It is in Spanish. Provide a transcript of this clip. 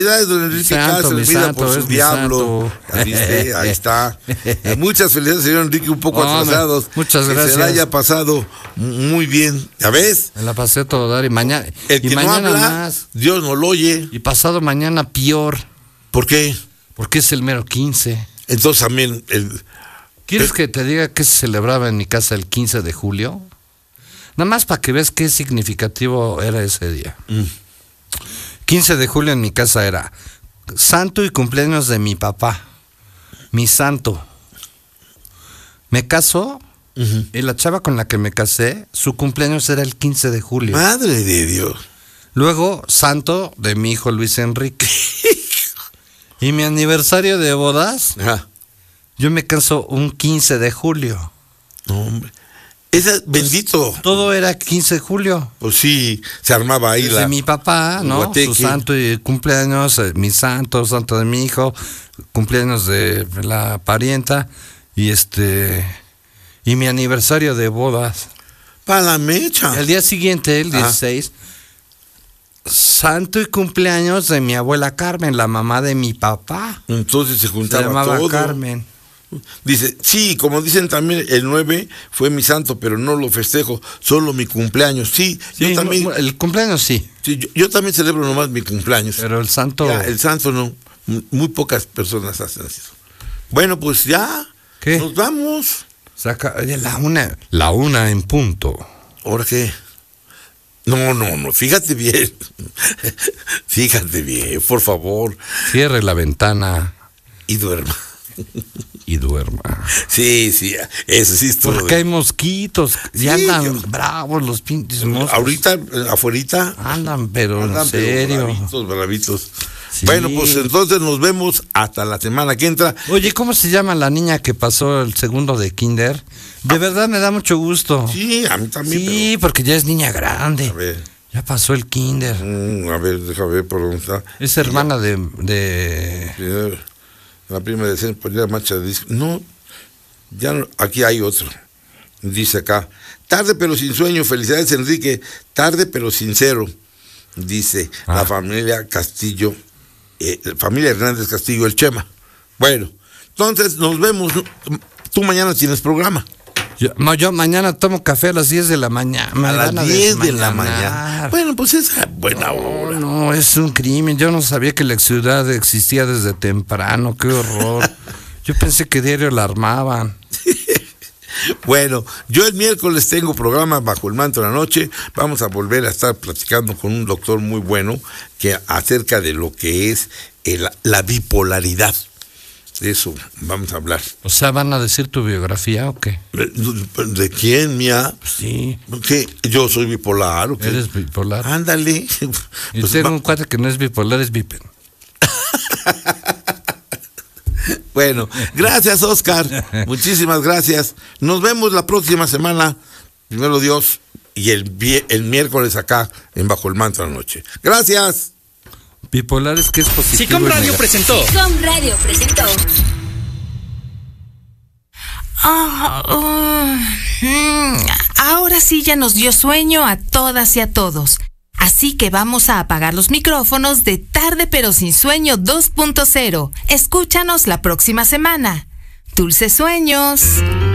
Don Enrique Cáceres, vida por su diablo. Ahí está. Muchas felicidades, señor Enrique, un poco atrasados. Muchas gracias. Que se la haya pasado muy bien. ¿Ya ves? Me la pasé todo dar y mañana. El que y mañana no habla, más. Dios no lo oye. Y pasado mañana peor. ¿Por qué? Porque es el mero 15. Entonces también. ¿Quieres que te diga qué se celebraba en mi casa el 15 de julio? Nada más para que veas qué significativo era ese día. 15 de julio en mi casa era santo y cumpleaños de mi papá, mi santo. Me casó y la chava con la que me casé, su cumpleaños era el 15 de julio. Madre de Dios. Luego, santo de mi hijo Luis Enrique. Y mi aniversario de bodas, yo me caso un 15 de julio. No, hombre. Ese bendito. Todo era 15 de julio. Pues sí, se armaba ahí de mi papá, ¿no? Guateque. Su santo y cumpleaños, mi santo de mi hijo, cumpleaños de la parienta y y mi aniversario de bodas. Para la mecha. El día siguiente, el 16, santo y cumpleaños de mi abuela Carmen, la mamá de mi papá. Entonces se juntaba todo. Se llamaba Carmen. Dice, sí, como dicen también, el 9 fue mi santo, pero no lo festejo, solo mi cumpleaños. Sí, yo también. El cumpleaños sí. Sí, yo también celebro nomás mi cumpleaños. Pero el santo. Ya, el santo no. Muy pocas personas hacen eso. Bueno, pues ya. ¿Qué? Nos vamos. Oye, la una en punto. ¿Ahora qué? No, fíjate bien. Fíjate bien, por favor. Cierre la ventana. Y duerma. Y duerma. Sí, eso sí es todo. Porque hay mosquitos. Sí, andan bravos los pinches mosquitos. Ahorita, afuerita. Andan, pero en serio. Bravitos. Sí. Bueno, pues entonces nos vemos hasta la semana que entra. Oye, ¿cómo se llama la niña que pasó el segundo de kinder? De verdad me da mucho gusto. Sí, a mí también. Sí, porque ya es niña grande. A ver. Ya pasó el kinder. A ver, déjame ver por dónde está. Es hermana de... Sí, la prima de ser por la marcha de disco. No, ya no, aquí hay otro. Dice acá, tarde pero sin sueño, felicidades Enrique, tarde pero sincero. Dice la familia Castillo, familia Hernández Castillo, el Chema. Bueno, entonces nos vemos. Tú mañana tienes programa. Yo mañana tomo café a las 10 de la mañana. A las 10 de la mañana. Bueno, pues es buena hora. No, es un crimen. Yo no sabía que la ciudad existía desde temprano. Qué horror. Yo pensé que diario la armaban. Bueno, yo el miércoles tengo programa Bajo el Manto de la Noche. Vamos a volver a estar platicando con un doctor muy bueno que acerca de lo que es la bipolaridad. De eso vamos a hablar. O sea, ¿van a decir tu biografía o qué? ¿De quién, mía? Sí. ¿Qué? ¿Yo soy bipolar o qué? ¿Eres bipolar? Ándale. Y pues tengo un cuate que no es bipolar, es bipen. Bueno, gracias, Oscar. Muchísimas gracias. Nos vemos la próxima semana, primero Dios, y el miércoles acá en Bajo el Manto de la Noche. Gracias. Bipolar es que es positivo. SICOM Radio presentó. SICOM Radio presentó. Ahora sí ya nos dio sueño a todas y a todos. Así que vamos a apagar los micrófonos de Tarde pero sin sueño 2.0. Escúchanos la próxima semana. Dulces sueños.